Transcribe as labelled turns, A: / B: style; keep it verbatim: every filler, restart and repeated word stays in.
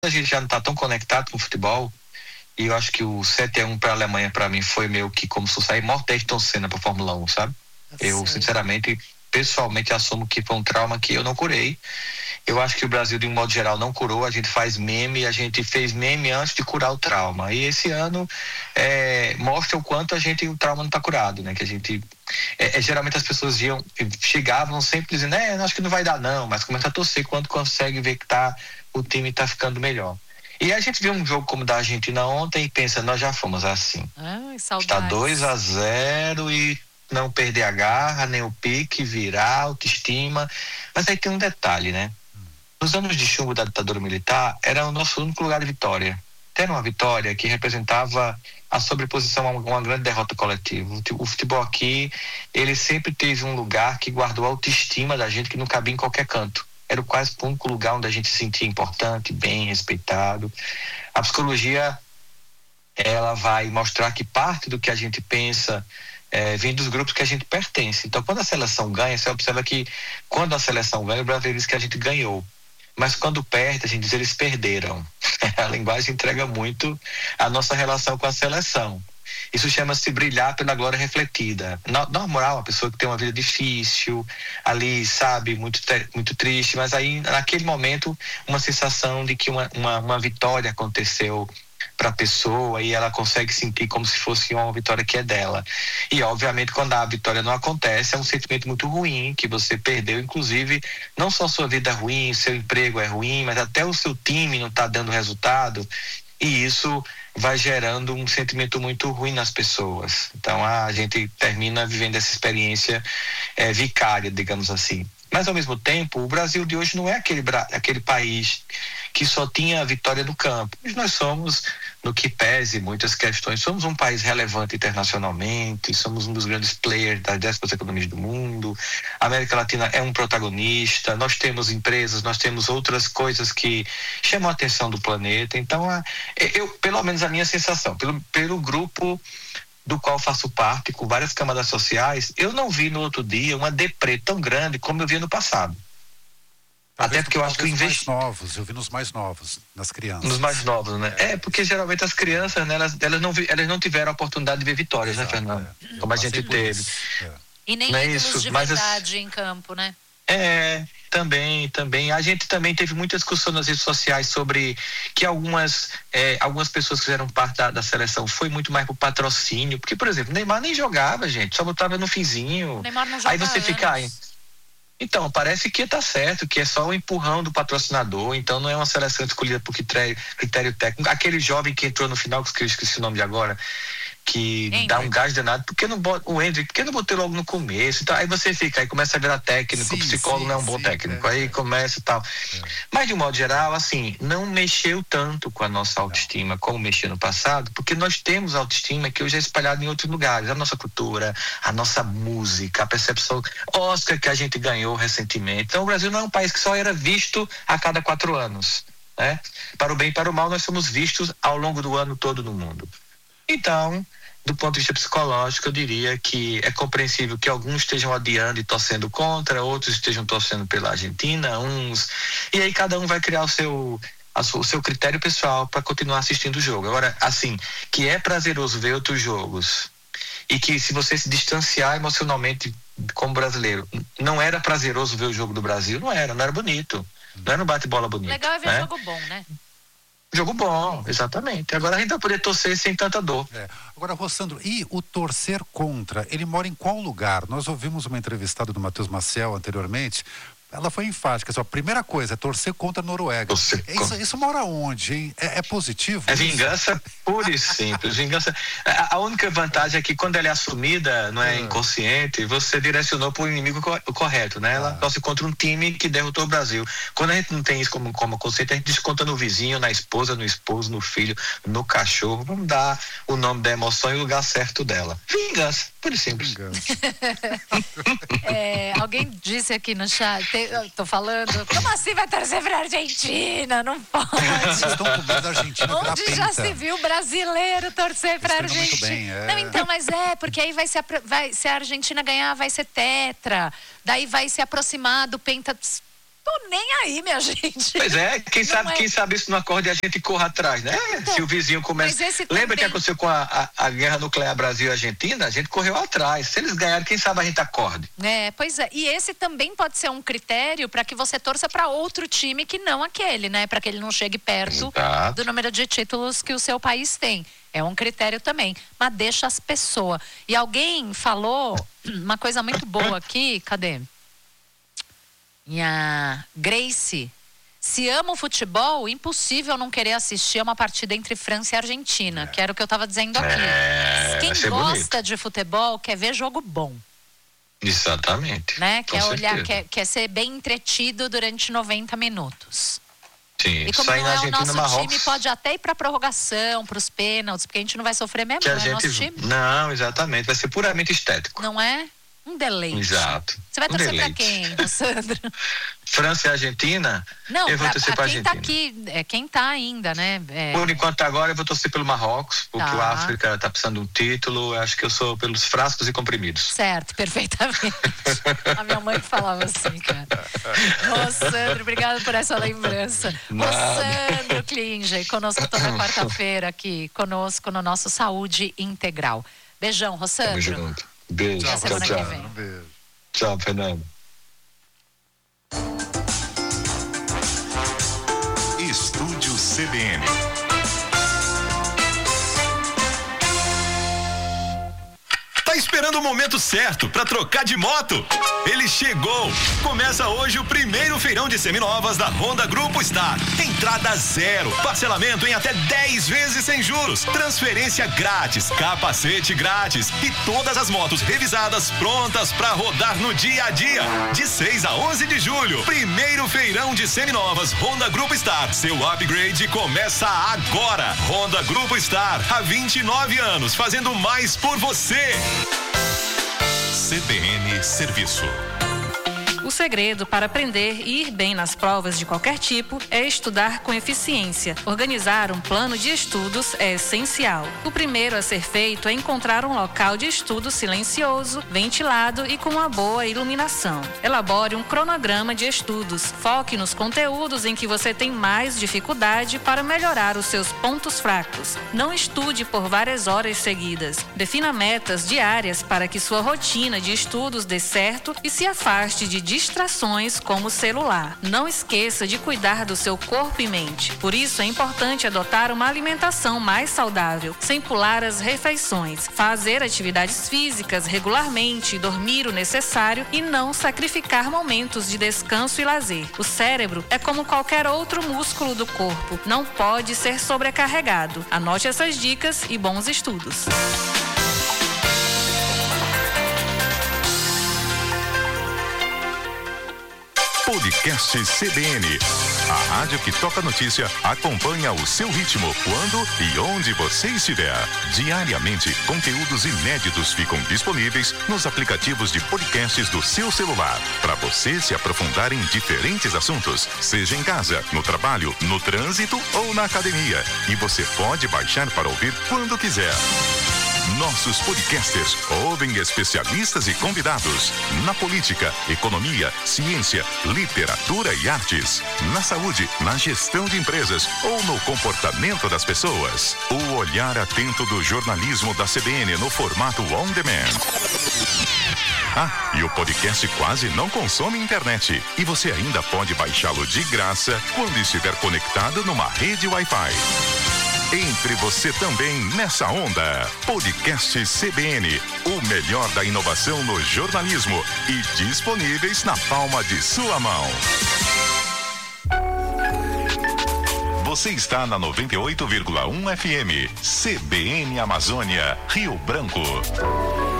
A: a gente já não está tão conectado com o futebol, e eu acho que o sete a um para a Alemanha, para mim, foi meio que como se fosse sair morto Ayrton Senna para a Fórmula um, sabe? Eu, sinceramente, pessoalmente assumo que foi um trauma que eu não curei. Eu acho que o Brasil, de um modo geral, não curou. A gente faz meme, a gente fez meme antes de curar o trauma. E esse ano é, mostra o quanto a gente, o trauma não está curado, né? Que a gente, é, é, geralmente as pessoas iam, chegavam sempre dizendo, é, acho que não vai dar não, mas começa a torcer quando consegue ver que tá, o time está ficando melhor. E a gente vê um jogo como o da Argentina ontem e pensa, nós já fomos assim.
B: Ai,
A: está dois a zero e não perder a garra, nem o pique, virar, autoestima. Mas aí tem um detalhe, né? Nos anos de chumbo da ditadura militar, era o nosso único lugar de vitória. Era uma vitória que representava a sobreposição a uma grande derrota coletiva. O futebol aqui, ele sempre teve um lugar que guardou a autoestima da gente que não cabia em qualquer canto. Era o quase o único lugar onde a gente se sentia importante, bem respeitado. A psicologia, ela vai mostrar que parte do que a gente pensa é, vem dos grupos que a gente pertence. Então, quando a seleção ganha, você observa que quando a seleção ganha, o brasileiro diz que a gente ganhou. Mas quando perde, a gente diz eles perderam. A linguagem entrega muito a nossa relação com a seleção. Isso chama-se brilhar pela glória refletida. Na, na moral, uma pessoa que tem uma vida difícil, ali, sabe, muito, muito triste, mas aí, naquele momento, uma sensação de que uma, uma, uma vitória aconteceu para a pessoa e ela consegue sentir como se fosse uma vitória que é dela. E, obviamente, quando a vitória não acontece, é um sentimento muito ruim, que você perdeu, inclusive, não só sua vida é ruim, seu emprego é ruim, mas até o seu time não está dando resultado, e isso vai gerando um sentimento muito ruim nas pessoas. Então, a gente termina vivendo essa experiência é, vicária, digamos assim. Mas, ao mesmo tempo, o Brasil de hoje não é aquele, aquele país que só tinha a vitória no campo. Nós somos, no que pese muitas questões, somos um país relevante internacionalmente, somos um dos grandes players das dez economias do mundo, a América Latina é um protagonista, nós temos empresas, nós temos outras coisas que chamam a atenção do planeta. Então, eu, pelo menos a minha sensação, pelo, pelo grupo do qual faço parte, com várias camadas sociais, eu não vi no outro dia uma deprê tão grande como eu vi no passado.
C: Talvez,
A: até porque eu acho que o
C: investimento... mais novos, eu vi nos mais novos, nas crianças.
A: Nos mais novos, né? É, é porque geralmente as crianças, né, elas, elas, não, elas não tiveram a oportunidade de ver vitórias, exato, né, Fernando?
C: É.
A: Como a gente teve.
B: É. E nem
A: é
B: ídolos
A: isso,
B: de
A: mas
B: verdade
A: as...
B: em campo, né?
A: É, também, também. A gente também teve muita discussão nas redes sociais sobre que algumas, é, algumas pessoas que fizeram parte da, da seleção foi muito mais pro patrocínio, porque, por exemplo, Neymar nem jogava, gente, só botava no finzinho.
B: Neymar não joga
A: aí você
B: anos.
A: fica aí. Então, parece que tá certo, que é só o empurrão do patrocinador, então não é uma seleção escolhida por critério, critério técnico. Aquele jovem que entrou no final, que eu esqueci o nome de agora, que
B: Hendrick.
A: Dá um gás danado, porque não bota o Hendrick, porque não botei logo no começo, então aí você fica, aí começa a virar técnico,
C: sim,
A: o psicólogo
C: sim,
A: não é um bom
C: sim,
A: técnico,
C: é,
A: aí
C: é.
A: começa e tal. É. Mas de um modo geral, assim, não mexeu tanto com a nossa autoestima não. como mexeu no passado, porque nós temos autoestima que hoje é espalhada em outros lugares, a nossa cultura, a nossa música, a percepção, Oscar que a gente ganhou recentemente. Então o Brasil não é um país que só era visto a cada quatro anos, né? Para o bem e para o mal, nós somos vistos ao longo do ano todo no mundo. Então, do ponto de vista psicológico, eu diria que é compreensível que alguns estejam adiando e torcendo contra, outros estejam torcendo pela Argentina, uns... E aí cada um vai criar o seu, a sua, o seu critério pessoal para continuar assistindo o jogo. Agora, assim, que é prazeroso ver outros jogos e que se você se distanciar emocionalmente como brasileiro, não era prazeroso ver o jogo do Brasil, não era, não era bonito. Não era um bate-bola bonito.
B: Legal é ver
A: né?
B: jogo bom, né?
A: Jogo bom, exatamente. Agora a gente vai poder torcer sem tanta dor.
C: É. Agora, Rossandro, e o torcer contra? Ele mora em qual lugar? Nós ouvimos uma entrevistada do Matheus Maciel anteriormente. Ela foi enfática. A primeira coisa é torcer contra a Noruega.
A: Torcer
C: isso,
A: contra...
C: isso mora onde, hein? É, é positivo?
A: É
C: isso?
A: vingança pura e simples. Vingança... A, a única vantagem é que quando ela é assumida, não é, é. inconsciente, você direcionou para o inimigo correto, né? Ela ah. torce contra um time que derrotou o Brasil. Quando a gente não tem isso como, como conceito, a gente desconta no vizinho, na esposa, no esposo, no filho, no cachorro. Vamos dar o nome da emoção e o lugar certo dela. Vingança, pura e simples.
C: Vingança.
B: é, alguém disse aqui no chat, tem, eu tô falando, como assim vai torcer pra Argentina? Não pode.
C: Vocês estão com medo da Argentina virar
B: Onde já
C: penta.
B: se viu brasileiro torcer pra
C: Eles treinam
B: Argentina?
C: muito bem, é.
B: Não, então, mas é, porque aí vai se, vai, se a Argentina ganhar, vai ser tetra. Daí vai se aproximar do penta... Tô nem aí, minha gente.
A: Pois é, quem
B: Não
A: sabe,
B: é.
A: quem sabe isso não acorde e a gente corra atrás, né?
B: Então,
A: se o vizinho começa...
B: mas esse
A: Lembra
B: também-
A: que aconteceu com a, a, a guerra nuclear Brasil e Argentina? A gente correu atrás. Se eles ganharem, quem sabe a gente acorde.
B: É, pois é. E esse também pode ser um critério para que você torça para outro time que não aquele, né? Para que ele não chegue perto
A: Exato.
B: do número de títulos que o seu país tem. É um critério também. Mas deixa as pessoas. E alguém falou uma coisa muito boa aqui. Cadê? Minha Grace. Se ama o futebol, impossível não querer assistir a uma partida entre França e Argentina, que era o que eu estava dizendo aqui.
A: É,
B: Quem
A: vai ser
B: gosta
A: bonito.
B: de futebol quer ver jogo bom,
A: Exatamente.
B: né?
A: Com
B: Quer olhar,
A: certeza.
B: quer, quer ser bem entretido durante noventa minutos.
A: Sim,
B: E como
A: sair
B: não
A: na
B: é o
A: Argentina
B: nosso
A: e Marrocos.
B: time, pode até ir para prorrogação, para os pênaltis, porque a gente não vai sofrer mesmo,
A: que a
B: não é
A: gente...
B: nosso time.
A: Não, exatamente. Vai ser puramente estético.
B: Não é? Um deleite.
A: Exato.
B: Você vai
A: Um
B: torcer para
A: deleite.
B: quem, Sandro?
A: França e Argentina,
B: Não,
A: eu vou
B: pra,
A: torcer
B: pra
A: pra
B: quem tá
A: Argentina.
B: aqui, é quem tá ainda, né? É,
A: Por enquanto agora eu vou torcer pelo Marrocos, porque
B: Tá.
A: o África tá precisando de um título. Eu acho que eu sou pelos frascos e comprimidos.
B: Certo, perfeitamente. A minha mãe falava assim, cara. Ô, Sandro, obrigado por essa lembrança. Ô,
A: Nada.
B: Sandro Klinger, conosco toda quarta-feira aqui, conosco no nosso Saúde Integral. Beijão,
A: Tamo
B: Rossandro.
A: junto. Beijo.
B: Até
A: Tchau,
B: semana que
A: tchau.
B: vem.
C: Um beijo.
A: Tchau, Fernando.
D: Estúdio C B N.
E: Tá esperando o momento certo para trocar de moto? Ele chegou! Começa hoje o primeiro feirão de seminovas da Honda Grupo Star. Entrada zero, parcelamento em até dez vezes sem juros, transferência grátis, capacete grátis e todas as motos revisadas prontas para rodar no dia a dia. De seis a onze de julho, primeiro feirão de seminovas Honda Grupo Star. Seu upgrade começa agora. Honda Grupo Star, há vinte e nove anos, fazendo mais por você.
D: C B N Serviço.
F: O segredo para aprender e ir bem nas provas de qualquer tipo é estudar com eficiência. Organizar um plano de estudos é essencial. O primeiro a ser feito é encontrar um local de estudo silencioso, ventilado e com uma boa iluminação. Elabore um cronograma de estudos. Foque nos conteúdos em que você tem mais dificuldade para melhorar os seus pontos fracos. Não estude por várias horas seguidas. Defina metas diárias para que sua rotina de estudos dê certo e se afaste de distrações como o celular. Não esqueça de cuidar do seu corpo e mente. Por isso é importante adotar uma alimentação mais saudável, sem pular as refeições, fazer atividades físicas regularmente, dormir o necessário e não sacrificar momentos de descanso e lazer. O cérebro é como qualquer outro músculo do corpo, não pode ser sobrecarregado. Anote essas dicas e bons estudos.
D: Podcast C B N. A rádio que toca notícia acompanha o seu ritmo quando e onde você estiver. Diariamente, conteúdos inéditos ficam disponíveis nos aplicativos de podcasts do seu celular, para você se aprofundar em diferentes assuntos, seja em casa, no trabalho, no trânsito ou na academia. E você pode baixar para ouvir quando quiser. Nossos podcasters ouvem especialistas e convidados na política, economia, ciência, literatura e artes, na saúde, na gestão de empresas ou no comportamento das pessoas. O olhar atento do jornalismo da C B N no formato on demand. Ah, e o podcast quase não consome internet e você ainda pode baixá-lo de graça quando estiver conectado numa rede Wi-Fi. Entre você também nessa onda. Podcast C B N, o melhor da inovação no jornalismo e disponíveis na palma de sua mão. Você está na noventa e oito vírgula um F M, C B N Amazônia, Rio Branco.